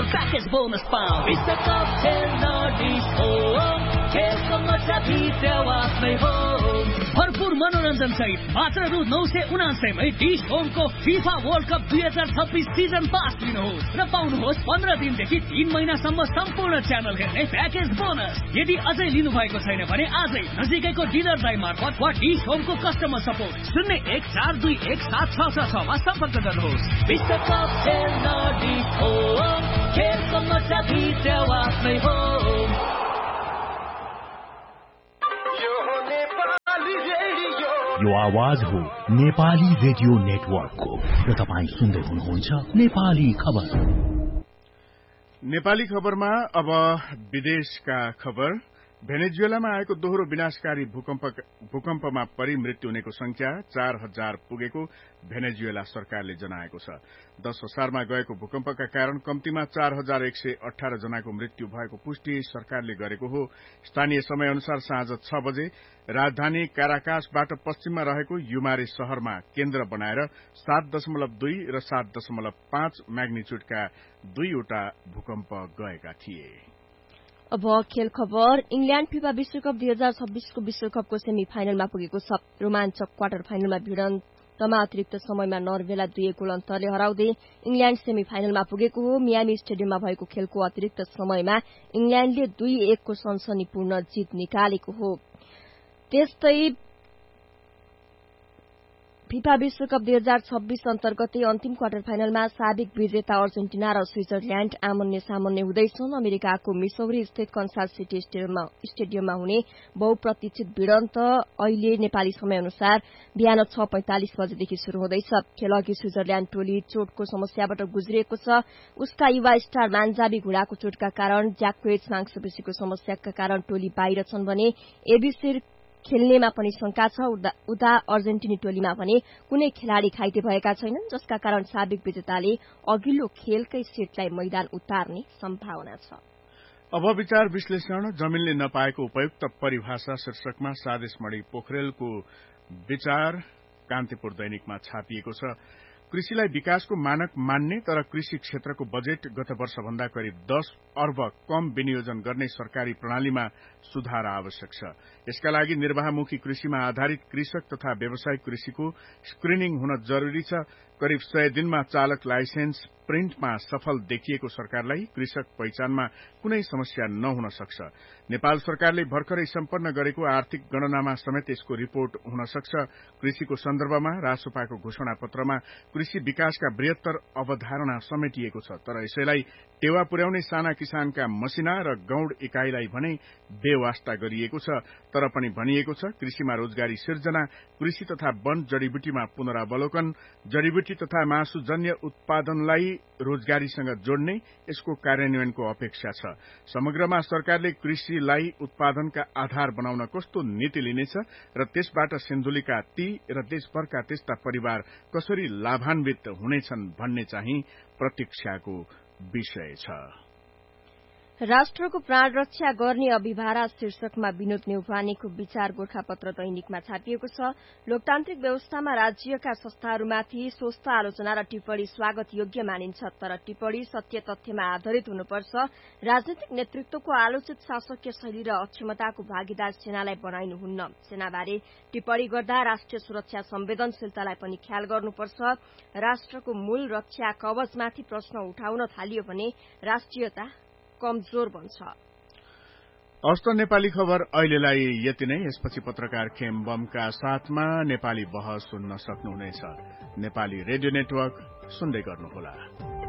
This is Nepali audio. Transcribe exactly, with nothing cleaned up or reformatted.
स्पेशल प्याकेज बोनस पाऊ विश्वकप खेल्न डिश होम खेलको मजा भित्रवासमै हो भरपूर मनोरञ्जन सहित मात्र रु नौ सय उनासयमै डिश होमको फिफा वर्ल्ड कप दुई हजार छब्बिस सिजन पास लिनुहोस् र पाउनुहोस् पन्ध्र दिनदेखि तीन महिनासम्म सम्पूर्ण च्यानल हेर्ने प्याकेज बोनस यदि अझै लिनु भएको छैन भने आजै नजिकैको डिलर दाइ मार्फत वा डिश होमको कस्टमर सपोर्ट शून्य एक चार दुई एक सात छ छ छमा सम्पर्क गर्नुहोस् विश्वकप खेल्न डिश होम खेलको मजा भित्रवासमै हो यो आवाज हो नेपाली रेडियो नेटवर्कको र तपाईँ सुन्दै हुनुहुन्छ नेपाली खबर। नेपाली खबरमा अब विदेशका खबर। भेनेजुएलामा आएको दोहोरो विनाशकारी भूकम्प भूकम्पमा परि मृत्यु हुनेको संख्या चार हजार पुगेको भेनेजुएला सरकारले जनाएको छ। दश असारमा गएको भूकम्पका कारण कम्तीमा चार हजार एक सय अठार जनाको मृत्यु भएको पुष्टि सरकारले गरेको हो। स्थानीय समय अनुसार साँझ छ बजे राजधानी काराकासबाट पश्चिममा रहेको युमारे शहरमा केन्द्र बनाएर सात दशमलव दुई र सात दशमलव पाँच म्याग्निच्युडका दुईवटा भूकम्प गएका थिए। अब खेल खबर। इंग्ल्याण्ड फिफा विश्वकप दुई हजार छब्बीसको विश्वकपको सेमी फाइनलमा पुगेको छ। रोमाञ्चक क्वार्टर फाइनलमा भिडन्तमा अतिरिक्त समयमा नर्वेलाई दुई एक गोल अन्तरले हराउँदै इंग्ल्याण्ड सेमी फाइनलमा पुगेको हो। मियामी स्टेडियममा भएको खेलको अतिरिक्त समयमा इंग्ल्याण्डले दुई एकको सनसनीपूर्ण जित निकालेको हो। त्यस्तै फिफा विश्वकप दुई हजार छब्बीस अन्तर्गतै अन्तिम क्वार्टर फाइनलमा साबिक विजेता अर्जेन्टिना र स्विजरल्याण्ड आमन्य सामन्य हुँदैछन्। अमेरिकाको मिसौरी स्थित कन्सास सिटी स्टेडियममा हुने बहुप्रतीक्षित भिडन्त अहिले नेपाली समय अनुसार बिहान छ पैंतालिस बजेदेखि शुरू हुँदैछ। खेलअघि स्विजरल्याण्ड टोली चोटको समस्याबाट गुज्रिएको छ। उसका युवा स्टार मान्जावी घुँडाको चोटका कारण ज्याक्वेज मांसपेशीको समस्याका कारण टोली बाहिर छन् भने एबीसी खेल्नेमा पनि शंका छ। उता अर्जेन्टिनी टोलीमा भने कुनै खेलाड़ी घाइते भएका छैनन्, जसका कारण साबिक विजेताले अघिल्लो खेलकै सेटलाई मैदान उतार्ने सम्भावना छ। अब विचार विश्लेषण। जमिनले नपाएको उपयुक्त परिभाषा शीर्षकमा सादेशमणि पोखरेलको विचार कान्तिपुर दैनिकमा छापिएको छ। कृषिलाई विकासको मानक मान्ने तर कृषि क्षेत्रको बजेट गत वर्षभन्दा करिब दस अर्ब कम विनियोजन गर्ने सरकारी प्रणालीमा सुधार आवश्यक छ। यसका लागि निर्वाहमुखी कृषिमा आधारित कृषक तथा व्यावसायिक कृषिको स्क्रिनिङ हुन जरूरी छ। करिब सय दिनमा चालक लाइसेन्स प्रिन्टमा सफल देखिएको सरकारलाई कृषक पहिचानमा कुनै समस्या नहुन सक्छ। नेपाल सरकारले भर्खरै सम्पन्न गरेको आर्थिक गणनामा समेत यसको रिपोर्ट हुन सक्छ। कृषिको सन्दर्भमा रासोपाको घोषणा पत्रमा कृषि विकासका बृहत्तर अवधारणा समेटिएको छ, तर यसैलाई टेवा पुर्याउने साना किसानका मसिना र गौण इकाइलाई भने बेवास्ता गरिएको छ। तर पनि भनिएको छ कृषिमा रोजगारी सिर्जना, कृषि तथा वन जड़ीबुटीमा पुनरावलोकन, जड़ीबुटी तथा मासुजन्य उत्पादनलाई रोजगारीसँग जोड्ने यसको कार्यान्वयनको अपेक्षा छ। समग्रमा सरकारले कृषिलाई उत्पादनका आधार बनाउन कस्तो नीति लिनेछ र त्यसबाट सिन्धुलीका ती र देशभरका त्यस्ता परिवार कसरी लाभान्वित हुनेछन् भन्ने चाहिँ प्रतीक्षाको विषय छ। राष्ट्रको प्राण रक्षा गर्ने अभिभारा शीर्षकमा विनोद नेउपानेको विचार गोरखापत्र दैनिकमा छापिएको छ। लोकतान्त्रिक व्यवस्थामा राज्यका संस्थाहरूमाथि स्वस्थ आलोचना र टिप्पणी स्वागत योग्य मानिन्छ, तर टिप्पणी सत्य तथ्यमा आधारित हुनुपर्छ। राजनीतिक नेतृत्वको आलोचित शासकीय शैली र अक्षमताको भागीदार सेनालाई बनाइनुहुन्न। सेनाबारे टिप्पणी गर्दा राष्ट्रिय सुरक्षा संवेदनशीलतालाई पनि ख्याल गर्नुपर्छ। राष्ट्रको मूल रक्षा कवचमाथि प्रश्न उठाउन थालियो भने राष्ट्रियता कमजोर बन्छ। हस्त नेपाली खबर अहिलेलाई यति नै। यसपछि पत्रकार खेम बमका साथमा नेपाली बहस सुन्न सक्नुहुनेछ। नेपाली रेडियो नेटवर्क सुन्दै गर्नुहोला।